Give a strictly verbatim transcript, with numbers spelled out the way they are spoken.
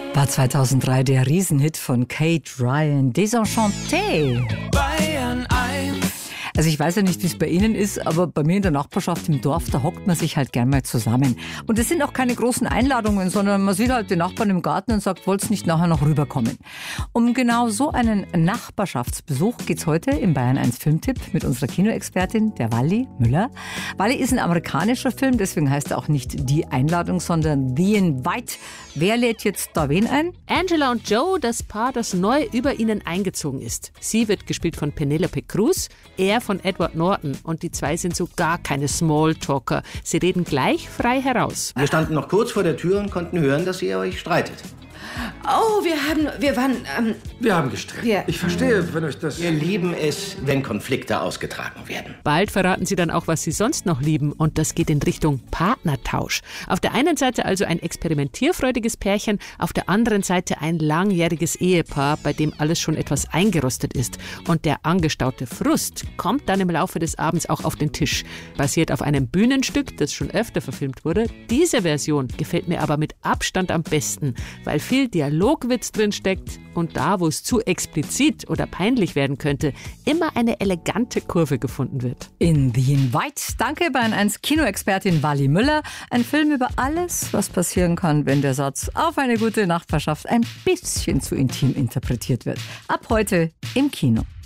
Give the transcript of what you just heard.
War zweitausenddrei der Riesenhit von Kate Ryan, Désenchanté. Bayern eins. Also ich weiß ja nicht, wie es bei Ihnen ist, aber bei mir in der Nachbarschaft im Dorf, da hockt man sich halt gern mal zusammen. Und es sind auch keine großen Einladungen, sondern man sieht halt den Nachbarn im Garten und sagt, wollt's nicht nachher noch rüberkommen? Um genau so einen Nachbarschaftsbesuch geht's heute im Bayern eins Filmtipp mit unserer Kinoexpertin, der Wally Müller. Wally ist ein amerikanischer Film, deswegen heißt er auch nicht Die Einladung, sondern The Invite. Wer lädt jetzt da wen ein? Angela und Joe, das Paar, das neu über ihnen eingezogen ist. Sie wird gespielt von Penelope Cruz, er von Edward Norton. Und die zwei sind so gar keine Smalltalker. Sie reden gleich frei heraus. Wir standen noch kurz vor der Tür und konnten hören, dass ihr euch streitet. Oh, wir haben, wir waren, ähm, Wir haben gestritten. Ja. Ich verstehe, wenn euch das... Wir lieben es, wenn Konflikte ausgetragen werden. Bald verraten sie dann auch, was sie sonst noch lieben. Und das geht in Richtung Partnertausch. Auf der einen Seite also ein experimentierfreudiges Pärchen, auf der anderen Seite ein langjähriges Ehepaar, bei dem alles schon etwas eingerostet ist. Und der angestaute Frust kommt dann im Laufe des Abends auch auf den Tisch. Basiert auf einem Bühnenstück, das schon öfter verfilmt wurde. Diese Version gefällt mir aber mit Abstand am besten, weil viel Dialogwitz drin steckt und da, wo es zu explizit oder peinlich werden könnte, immer eine elegante Kurve gefunden wird. In The Invite. Danke Bayern eins Kinoexpertin Wally Müller. Ein Film über alles, was passieren kann, wenn der Satz auf eine gute Nachbarschaft ein bisschen zu intim interpretiert wird. Ab heute im Kino.